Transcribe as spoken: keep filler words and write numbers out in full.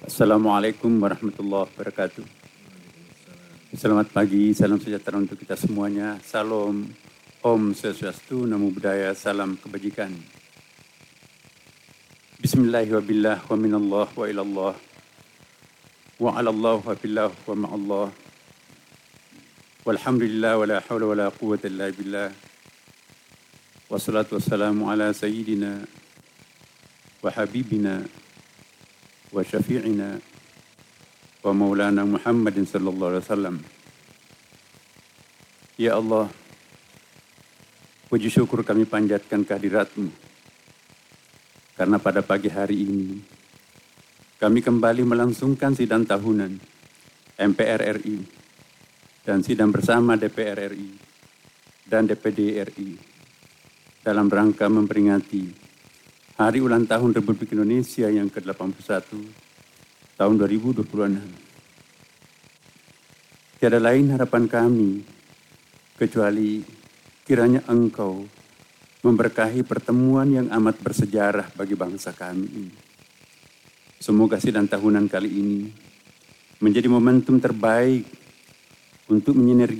Assalamualaikum warahmatullahi wabarakatuh. Selamat pagi, salam sejahtera untuk kita semuanya. Salam, Om Swastiastu, Namo Buddhaya, salam kebajikan. Bismillahirrahmanirrahim, wa minallah wa ilallah, wa alallah wa billah wa ma'allah. Walhamdulillah wa la hawla wa la quwwata illa billah. Wassalatu wassalamu ala sayyidina wa habibina wa syafi'ina wa maulana Muhammadin sallallahu alaihi wasallam. Ya Allah, puji syukur kami panjatkan kehadirat-Mu, karena pada pagi hari ini kami kembali melangsungkan sidang tahunan M P R R I dan sidang bersama D P R R I dan D P D R I dalam rangka memperingati Hari Ulang Tahun Republik Indonesia yang ke delapan puluh satu tahun dua ribu dua puluh enam. Tiada lain harapan kami kecuali kiranya Engkau memberkahi pertemuan yang amat bersejarah bagi bangsa kami ini. Semoga sidang tahunan kali ini menjadi momentum terbaik untuk menyinergi